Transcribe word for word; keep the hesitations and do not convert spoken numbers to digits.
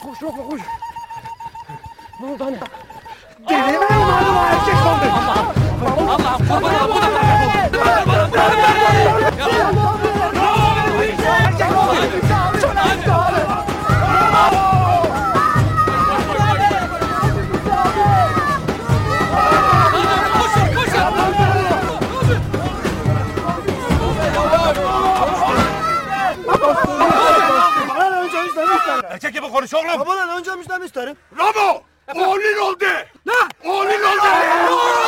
Koş Roma koş. Ne oldu hani? Delirme mi oğlum, erkek oldu. Allah'ım Allah'ım kurban olayım bu da Erkek oldu. Bana önce müjdemi isterim. Erkek gibi konuş oğlum. Bana önce müjdemi isterim. Ramo! Oğlun oldu. Ne? Oğlun oldu.